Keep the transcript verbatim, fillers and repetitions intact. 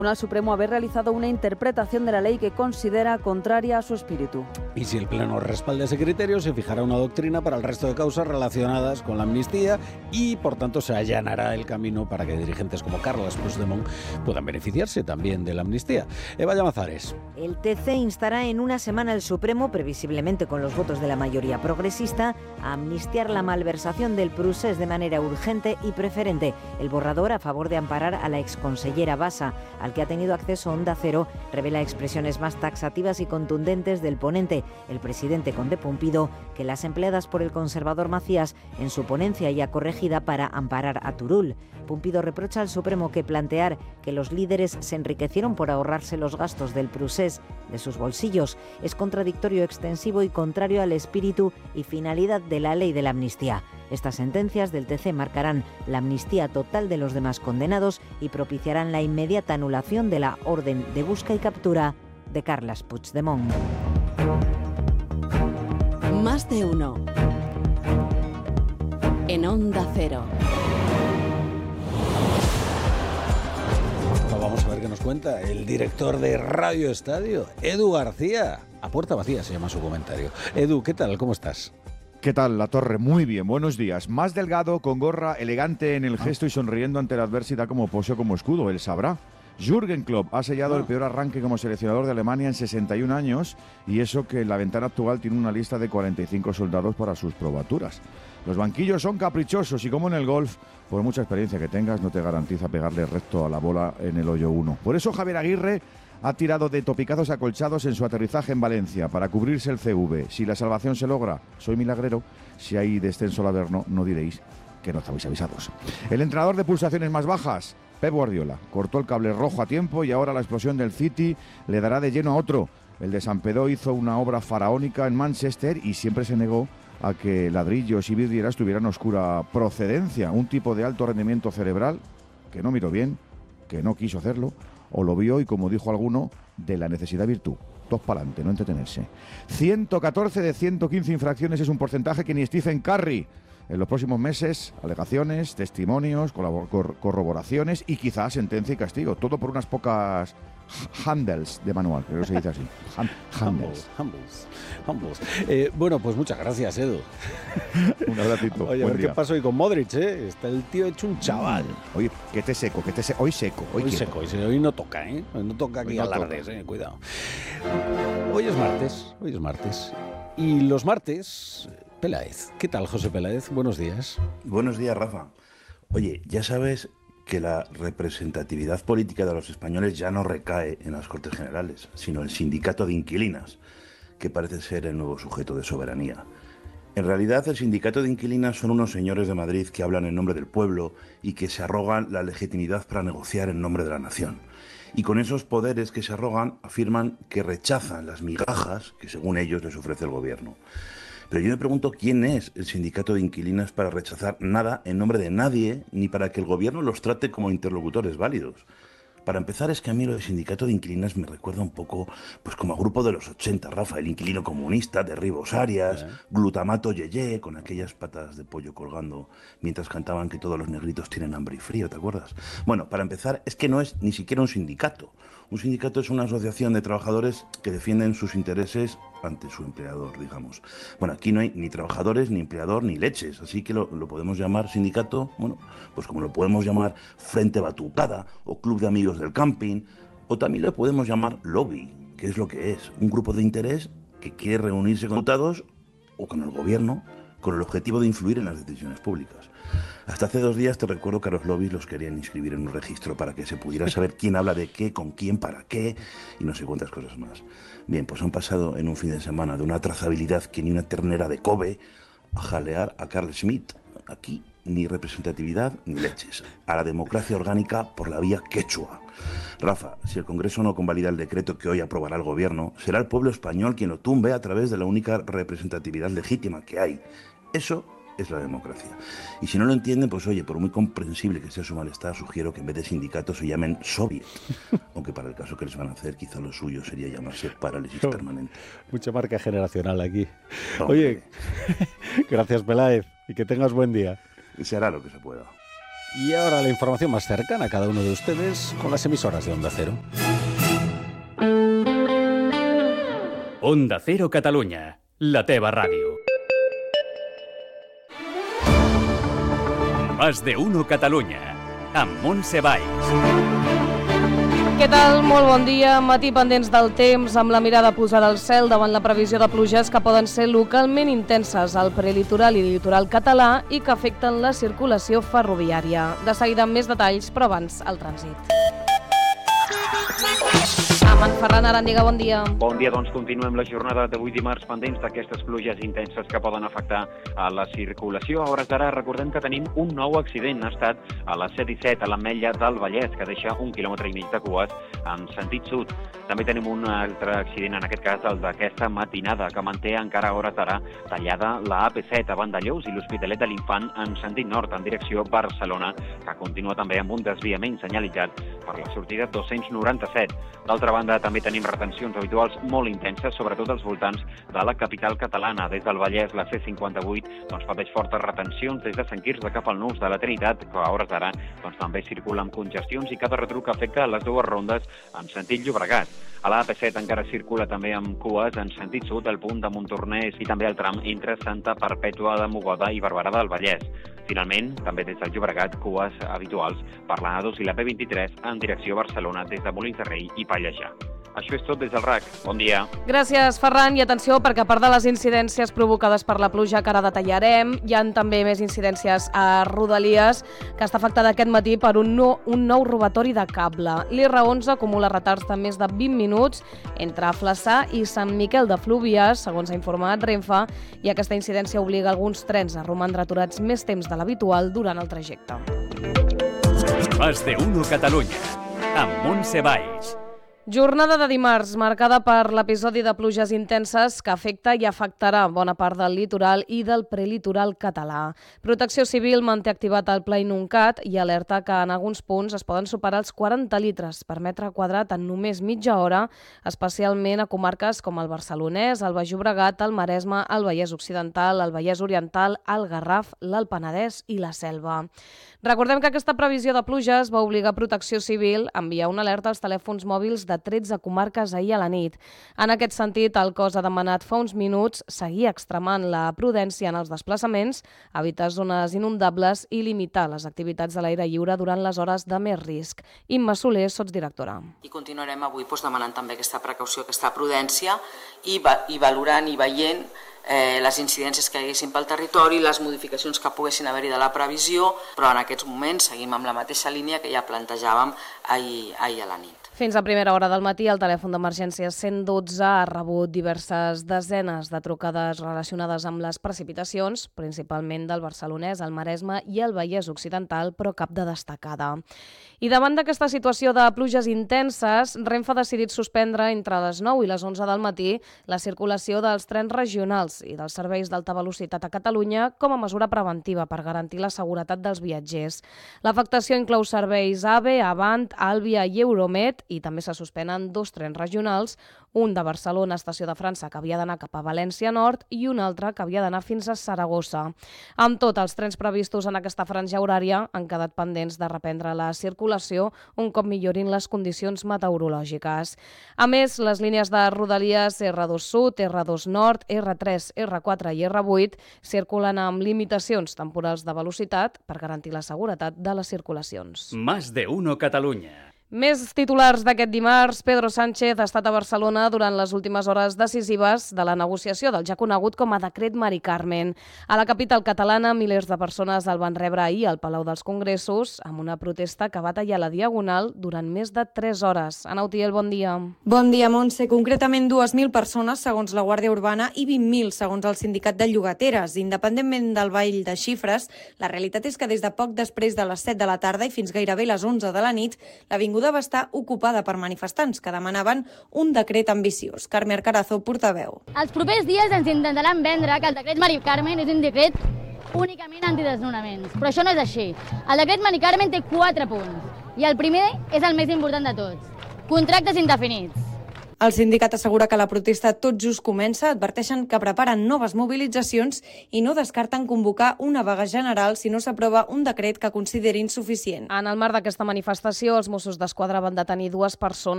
Tribunal Supremo haber realizado una interpretación de la ley que considera contraria a su espíritu. Y si el Pleno respalda ese criterio, se fijará una doctrina para el resto de causas relacionadas con la amnistía y, por tanto, se allanará el camino para que dirigentes como Carles Puigdemont puedan beneficiarse también de la amnistía. Eva Llamazares. El T C instará en una semana al Supremo, previsiblemente con los votos de la mayoría progresista, a amnistiar la malversación del Prusés de manera urgente y preferente. El borrador, a favor de amparar a la exconsellera Bassa, al que ha tenido acceso Onda Cero, revela expresiones más taxativas y contundentes del ponente, el presidente Conde Pumpido, que las empleadas por el conservador Macías en su ponencia ya corregida para amparar a Turull. Pumpido reprocha al Supremo que plantear que los líderes se enriquecieron por ahorrarse los gastos del Prusés de sus bolsillos es contradictorio, extensivo y contrario al espíritu y finalidad de la ley de la amnistía. Estas sentencias del T C marcarán la amnistía total de los demás condenados y propiciarán la inmediata anulación de la orden de busca y captura de Carles Puigdemont. Más de uno. En Onda Cero. Vamos a ver qué nos cuenta el director de Radio Estadio, Edu García. A puerta vacía se llama su comentario. Edu, ¿qué tal? ¿Cómo estás? ¿Qué tal, La Torre? Muy bien, buenos días. Más delgado, con gorra, elegante en el gesto y sonriendo ante la adversidad como poseo, como escudo, él sabrá. Jürgen Klopp ha sellado el peor arranque como seleccionador de Alemania en sesenta y un años, y eso que en la ventana actual tiene una lista de cuarenta y cinco soldados para sus probaturas. Los banquillos son caprichosos y, como en el golf, por mucha experiencia que tengas, no te garantiza pegarle recto a la bola en el hoyo uno. Por eso Javier Aguirre ha tirado de topicazos acolchados en su aterrizaje en Valencia para cubrirse el C V. Si la salvación se logra, soy milagrero. Si hay descenso al Averno, no diréis que no estabais avisados. El entrenador de pulsaciones más bajas, Pep Guardiola, cortó el cable rojo a tiempo y ahora la explosión del City le dará de lleno a otro. El de Sampedó hizo una obra faraónica en Manchester y siempre se negó a que ladrillos y vidrieras tuvieran oscura procedencia. Un tipo de alto rendimiento cerebral que no miró bien, que no quiso hacerlo, o lo vio y, como dijo alguno, de la necesidad virtud. Dos para adelante, no entretenerse. ciento catorce de ciento quince infracciones es un porcentaje que ni Stephen Curry. En los próximos meses, alegaciones, testimonios, cor- corroboraciones y quizás sentencia y castigo. Todo por unas pocas handles de manual, creo que se dice así. Han- handles. Humbles, humbles. Eh, bueno, pues muchas gracias, Edu. Un abracito. Oye, a Buen ver día. qué pasó hoy con Modric, ¿eh? Está el tío hecho un chaval. Oye, que esté seco, que esté seco. Hoy seco. Hoy, Hoy quieto. seco, hoy, hoy no toca, ¿eh? Hoy no toca aquí Hoy no alardes, ¿eh? Cuidado. Hoy es martes, hoy es martes. Y los martes, Peláez. ¿Qué tal, José Peláez? Buenos días. Buenos días, Rafa. Oye, ya sabes que la representatividad política de los españoles ya no recae en las Cortes Generales, sino el sindicato de inquilinas, que parece ser el nuevo sujeto de soberanía. En realidad, el sindicato de inquilinas son unos señores de Madrid que hablan en nombre del pueblo y que se arrogan la legitimidad para negociar en nombre de la nación. Y con esos poderes que se arrogan, afirman que rechazan las migajas que, según ellos, les ofrece el gobierno. Pero yo me pregunto quién es el sindicato de inquilinas para rechazar nada en nombre de nadie, ni para que el gobierno los trate como interlocutores válidos. Para empezar, es que a mí lo del sindicato de inquilinas me recuerda un poco pues como a grupo de los ochenta, Rafa, el inquilino comunista, Derribos Arias, ¿Eh? Glutamato Yeye, con aquellas patas de pollo colgando mientras cantaban que todos los negritos tienen hambre y frío, ¿te acuerdas? Bueno, para empezar, es que no es ni siquiera un sindicato. Un sindicato es una asociación de trabajadores que defienden sus intereses ante su empleador, digamos. Bueno, aquí no hay ni trabajadores, ni empleador, ni leches, así que lo, lo podemos llamar sindicato, bueno, pues como lo podemos llamar Frente Batucada o Club de Amigos del Camping, o también lo podemos llamar lobby, que es lo que es, un grupo de interés que quiere reunirse con diputados o con el gobierno con el objetivo de influir en las decisiones públicas. Hasta hace dos días te recuerdo que a los lobbies los querían inscribir en un registro para que se pudiera saber quién habla de qué, con quién, para qué y no sé cuántas cosas más. Bien, pues han pasado en un fin de semana de una trazabilidad que ni una ternera de Kobe a jalear a Carl Schmitt. Aquí ni representatividad ni leches. A la democracia orgánica por la vía quechua. Rafa, si el Congreso no convalida el decreto que hoy aprobará el Gobierno, será el pueblo español quien lo tumbe a través de la única representatividad legítima que hay. Eso es la democracia. Y si no lo entienden, pues oye, por muy comprensible que sea su malestar, sugiero que en vez de sindicatos se llamen soviet. Aunque para el caso que les van a hacer, quizá lo suyo sería llamarse parálisis permanente. Mucha marca generacional aquí. Hombre. Oye, gracias, Peláez, y que tengas buen día. Se hará lo que se pueda. Y ahora la información más cercana a cada uno de ustedes con las emisoras de Onda Cero. Onda Cero Catalunya, la teva ràdio. Más de uno Catalunya, amb Montse Valls. Què tal? Molt bon dia. Matí pendents del temps, amb la mirada posada al cel davant la previsió de pluges que poden ser localment intenses al prelitoral i litoral català i que afecten la circulació ferroviària. De seguida amb més detalls, però abans el trànsit. Amb en Ferran Arandiga, bon dia. Bon dia, doncs continuem la jornada d'avui dimarts pendents d'aquestes pluges intenses que poden afectar a la circulació. A hores d'ara recordem que tenim un nou accident. Ha estat a la C disset, a l'Ametlla del Vallès, que deixa un quilòmetre i mig de cues en sentit sud. També tenim un altre accident, en aquest cas el d'aquesta matinada, que manté encara a hores d'ara tallada la A P set a Vandellòs i l'Hospitalet de l'Infant en sentit nord, en direcció Barcelona, que continua també amb un desviament senyalitzat per la sortida dos-cents noranta-set. D'altra banda, també tenim retencions habituals molt intenses, sobretot als voltants de la capital catalana. Des del Vallès, la C cinquanta-vuit doncs, pateix fortes retencions des de Sant Quirze cap al Nus de la Trinitat, que a hores d'ara doncs, també circula amb congestions i cada retruc afecta les dues rondes en sentit Llobregat. A la A P set encara circula també amb cues en sentit sud al punt de Montornès i també al tram entre Santa Perpètua de Mogoda i Barberà del Vallès. Finalment, també des del Llobregat, cues habituals per la A dos i la P vint-i-tres en direcció Barcelona des de Molins de Rei i Pallejà. Això és tot des del R A C. Bon dia. Gràcies, Ferran. I atenció, perquè a part de les incidències provocades per la pluja que ara detallarem, hi ha també més incidències a Rodalies, que està afectada aquest matí per un, no, un nou robatori de cable. L'I R onze acumula retards de més de vint minuts entre Flaçà i Sant Miquel de Fluvià, segons ha informat Renfe, i aquesta incidència obliga alguns trens a romandre aturats més temps de l'habitual durant el trajecte. Más de uno Catalunya, amb Montse Valls. Jornada de dimarts marcada per l'episodi de pluges intenses que afecta i afectarà bona part del litoral i del prelitoral català. Protecció Civil manté activat el Pla Inuncat i alerta que en alguns punts es poden superar els quaranta litres per metre quadrat en només mitja hora, especialment a comarques com el Barcelonès, el Baix Llobregat, el Maresme, el Vallès Occidental, el Vallès Oriental, el Garraf, l'Alt Penedès i la Selva. Recordem que aquesta previsió de pluges va obligar Protecció Civil a enviar una alerta als telèfons mòbils de tretze comarques ahir a la nit. En aquest sentit, el cos ha demanat fa uns minuts seguir extremant la prudència en els desplaçaments, evitar zones inundables i limitar les activitats de l'aire lliure durant les hores de més risc. Imma Soler, sotsdirectora. I continuarem avui doncs, demanant també aquesta precaució, aquesta prudència i, i valorant i veient Eh, les incidències que hi haguessin pel territori, les modificacions que poguessin haver-hi de la previsió, però en aquests moments seguim amb la mateixa línia que ja plantejàvem ahir, ahir a la nit. Fins a primera hora del matí, el telèfon d'emergència cent dotze ha rebut diverses desenes de trucades relacionades amb les precipitacions, principalment del Barcelonès, el Maresme i el Vallès Occidental, però cap de destacada. I davant d'aquesta situació de pluges intenses, Renfe ha decidit suspendre entre les nou i les onze del matí la circulació dels trens regionals i dels serveis d'alta velocitat a Catalunya com a mesura preventiva per garantir la seguretat dels viatgers. L'afectació inclou serveis AVE, Avant, Àlvia i Euromed i també se suspenen dos trens regionals, un de Barcelona, Estació de França, que havia d'anar cap a València Nord i un altre que havia d'anar fins a Saragossa. Amb tot, els trens previstos en aquesta franja horària han quedat pendents de reprendre la circulació un cop millorin les condicions meteorològiques. A més, les línies de Rodalies R dos Sud, R dos Nord, R tres, R quatre i R vuit circulen amb limitacions temporals de velocitat per garantir la seguretat de les circulacions. Más de uno Catalunya. Més titulars d'aquest dimarts. Pedro Sánchez ha estat a Barcelona durant les últimes hores decisives de la negociació del ja conegut com a decret Mari Carmen. A la capital catalana, milers de persones el van rebre ahir al Palau dels Congressos amb una protesta que va tallar la Diagonal durant més de tres hores. Ana Utiel, bon dia. Bon dia, Montse. Concretament dues mil persones, segons la Guàrdia Urbana, i vint mil, segons el Sindicat de Llogateres. Independentment del ball de xifres, la realitat és que des de poc després de les set de la tarda i fins gairebé les onze de la nit, l'avinguda va estar ocupada per manifestants que demanaven un decret ambiciós. Carme Arcarazo, portaveu. Els propers dies ens intentaran vendre que el decret Mari Carmen és un decret únicament antidesnonaments, però això no és així. El decret Mari Carmen té quatre punts i el primer és el més important de tots: contractes indefinits. El sindicat assegura que la protesta tot just comença, adverteixen que preparen noves mobilitzacions i no descarten convocar una vaga general si no s'aprova un decret que consideri insuficient. En el marc d'aquesta manifestació, els Mossos d'Esquadra van detenir dues persones